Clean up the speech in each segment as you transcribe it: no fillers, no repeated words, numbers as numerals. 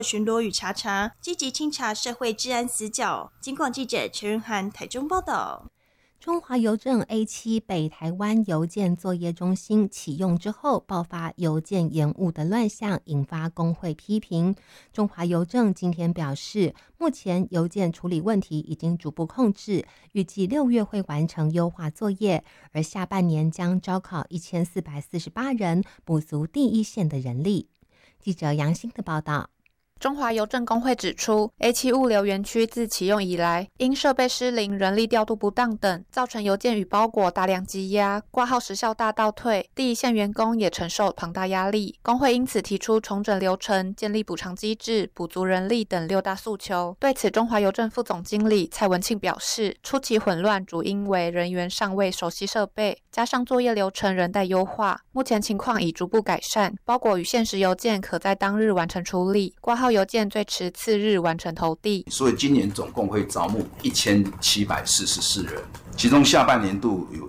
巡逻与查查，积极清查社会治安死角。警广记者陈润涵台中报道。 中华邮政 A7 北台湾邮件作业中心启用之后，爆发邮件延误的乱象，引发工会批评。中华邮政今天表示，目前邮件处理问题已经逐步控制，预计6月会完成优化作业，而下半年将招考1448人，补足第一线的人力。记者杨欣的报道。 中华邮政工会指出 ，A7 物流园区自启用以来，因设备失灵、人力调度不当等，造成邮件与包裹大量积压，挂号时效大倒退，第一线员工也承受庞大压力。工会因此提出重整流程、建立补偿机制、补足人力等6大诉求。对此，中华邮政副总经理蔡文庆表示，初期混乱主因为人员尚未熟悉设备，加上作业流程仍待优化，目前情况已逐步改善，包裹与现实邮件可在当日完成处理，挂号邮件最迟次日完成投递。 所以今年总共会招募1744人，其中下半年度有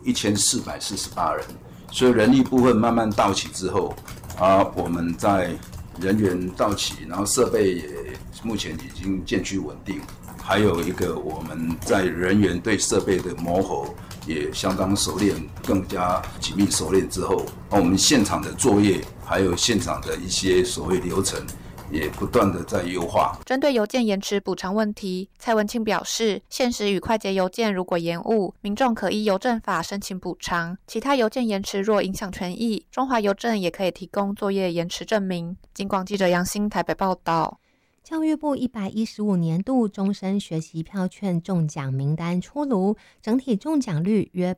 1448人，所以人力部分慢慢到齐之后，我们在人员到齐，然后设备也目前已经渐趋稳定，还有一个我们在人员对设备的磨合也相当熟练，更加紧密熟练之后，我们现场的作业还有现场的一些所谓流程也不断的在优化。 针对邮件延迟补偿问题，蔡文庆表示，限时与快捷邮件如果延误，民众可依邮政法申请补偿；其他邮件延迟若影响权益，中华邮政也可以提供作业延迟证明。警广记者杨欣台北报道。 教育部115年度终身学习票券中奖名单出炉，整体中奖率约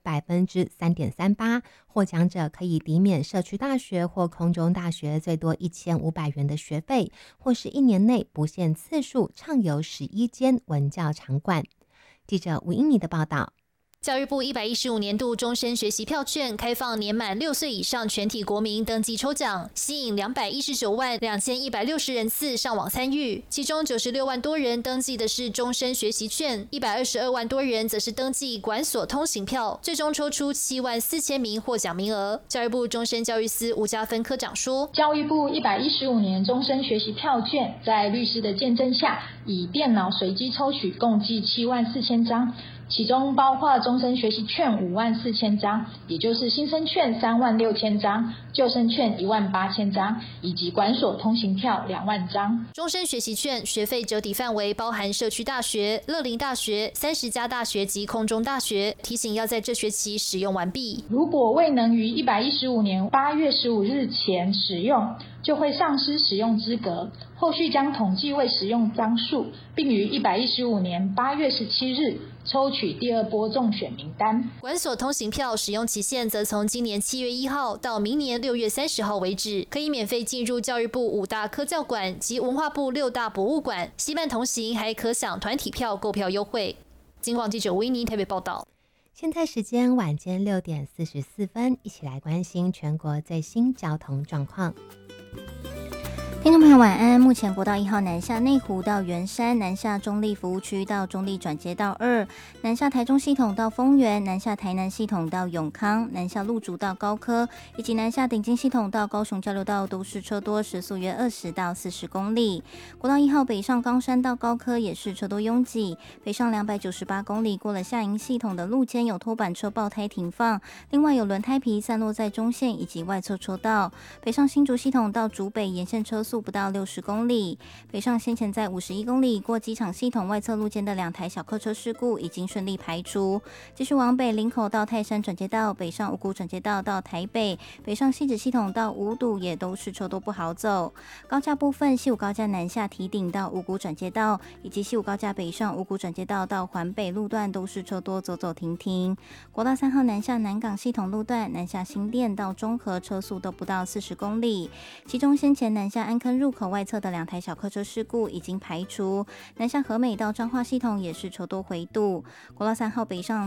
3.38%， 获奖者可以抵免社区大学或空中大学最多1500元的学费，或是1年内不限次数畅游11间文教场馆。记者吴英妮的报道。 教育部115年度终身学习票券开放年满6岁以上全体国民登记抽奖，吸引219万2160人次上网参与，其中96万多人登记的是终身学习券，122万多人则是登记管所通行票，最终抽出7万4千名获奖名额。教育部终身教育司吴家芬科长说， 教育部115年终身学习票券在律师的见证下，以电脑随机抽取，共计7万4千张。其中包括终身学习券5万4千张，也就是新生券3万6千张，旧生券1万8千张，以及管所通行票2万张。 终身学习券学费折抵范围包含社区大学、乐龄大学、30家大学及空中大学，提醒要在这学期使用完毕。 如果未能于115年8月15日前使用，就会丧失使用资格，后续将统计未使用张数，并于115年8月17日抽取第2波中选名单。 管所通行票使用期限则从今年7月1号到明年6月30号为止，可以免费进入教育部5大科教馆及文化部6大博物馆，携伴同行还可享团体票购票优惠。警广记者吴依妮台北报道。 现在时间晚间6点44分，一起来关心全国最新交通状况。 听众朋友晚安，目前国道1号南下内湖到圆山，南下中立服务区到中立转接道2，南下台中系统到丰原，南下台南系统到永康，南下路竹到高科，以及南下顶金系统到高雄交流道都是车多，时速约20到40公里。国道1号北上冈山到高科也是车多拥挤，北上298公里过了下营系统的路肩有拖板车爆胎停放，另外有轮胎皮散落在中线以及外侧车道。北上新竹系统到竹北沿线车速不到60公里，北上先前在51公里过机场系统外侧路肩的2台小客车事故已经顺利排除。继续往北林口到泰山转接道，北上五股转接道到台北，北上汐止系统到五堵也都是车多不好走。高架部分，西武高架南下堤顶到五股转接道，以及西武高架北上五股转接道到环北路段都是车多走走停停。国道3号南下南港系统路段，南下新店到中和车速都不到40公里，其中先前南下安坑入口外侧的2台小客车事故已经排除，南下和美到彰化系统也是车多回堵。国道3号北上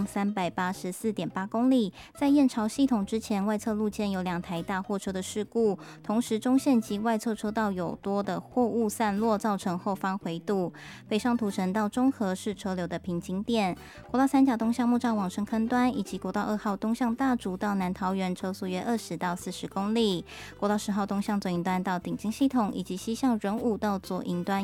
384.8公里，在燕巢系统之前外侧路肩有2台大货车的事故，同时中线及外侧车道有多的货物散落，造成后方回堵。北上土城到中和是车流的瓶颈点。国道3甲东向木栅往深坑端，以及国道2号东向大竹到南桃园车速约20到40公里。国道10号东向左营端到顶金系统，以及西向仁武到左营端